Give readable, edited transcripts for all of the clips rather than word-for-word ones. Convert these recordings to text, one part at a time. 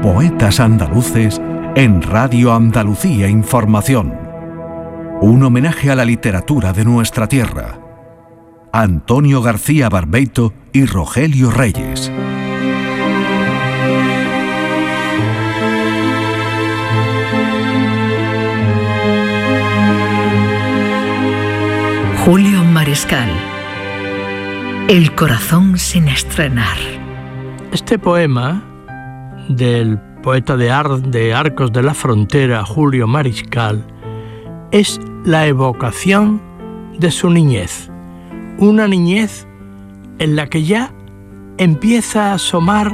Poetas andaluces en Radio Andalucía Información. Un homenaje a la literatura de nuestra tierra. Antonio García Barbeito y Rogelio Reyes. Julio Mariscal. El corazón sin estrenar. Este poema del poeta de Arcos de la Frontera, Julio Mariscal, es la evocación de su niñez. Una niñez en la que ya empieza a asomar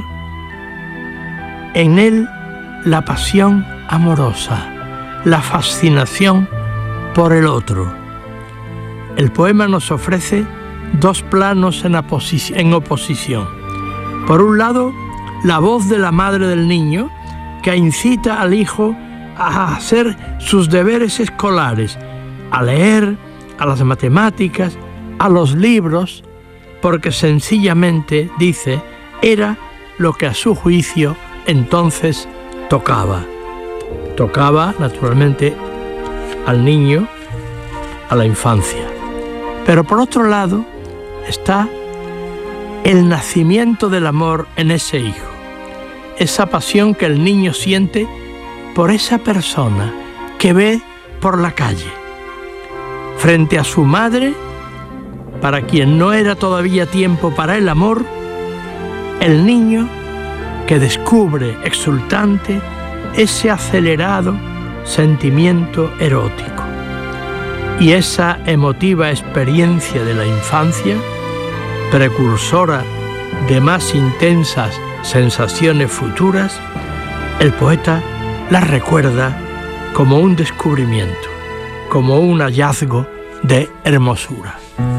en él la pasión amorosa, la fascinación por el otro. El poema nos ofrece dos planos en oposición. Por un lado, la voz de la madre del niño, que incita al hijo a hacer sus deberes escolares, a leer, a las matemáticas, a los libros, porque sencillamente, dice, era lo que a su juicio entonces tocaba. Tocaba, naturalmente, al niño, a la infancia. Pero por otro lado está el nacimiento del amor en ese hijo, esa pasión que el niño siente por esa persona que ve por la calle. Frente a su madre, para quien no era todavía tiempo para el amor, el niño que descubre exultante ese acelerado sentimiento erótico. Y esa emotiva experiencia de la infancia, precursora de más intensas sensaciones futuras, el poeta la recuerda como un descubrimiento, como un hallazgo de hermosura.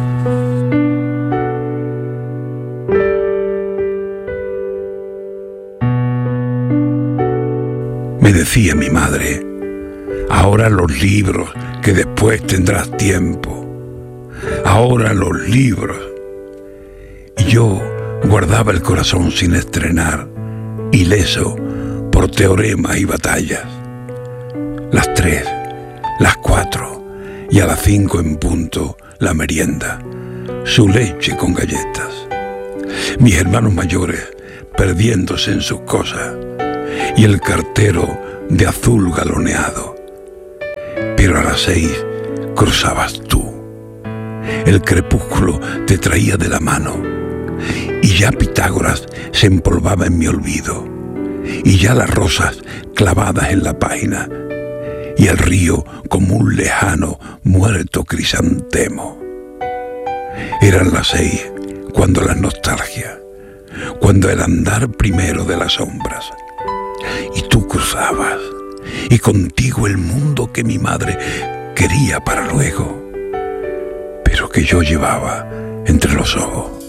Me decía mi madre: ahora los libros, que después tendrás tiempo. Ahora los libros. Y yo guardaba el corazón sin estrenar, ileso por teoremas y batallas. Las 3, las 4 y a las 5 en punto la merienda, su leche con galletas. Mis hermanos mayores perdiéndose en sus cosas y el cartero de azul galoneado. Pero a las 6 cruzabas tú. El crepúsculo te traía de la mano y ya Pitágoras se empolvaba en mi olvido y ya las rosas clavadas en la página y el río como un lejano muerto crisantemo. Eran las 6 cuando la nostalgia, cuando el andar primero de las sombras, y tú cruzabas y contigo el mundo que mi madre quería para luego, pero que yo llevaba entre los ojos.